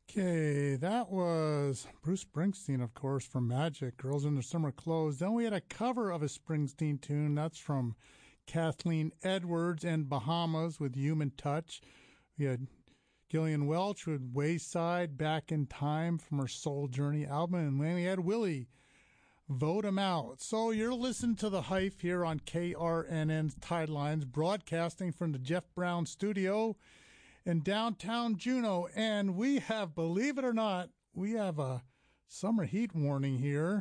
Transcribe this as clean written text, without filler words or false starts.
Okay, that was Bruce Springsteen, of course, from Magic, Girls in Their Summer Clothes. Then we had a cover of a Springsteen tune. That's from Kathleen Edwards and Bahamas with Human Touch. We had Gillian Welch with Wayside, Back in Time from her Soul Journey album. And then we had Willie, Vote 'Em Out. So you're listening to The Hype here on KRNN's Tidelines, broadcasting from the Jeff Brown studio in downtown Juneau. And we have, believe it or not, we have a summer heat warning here.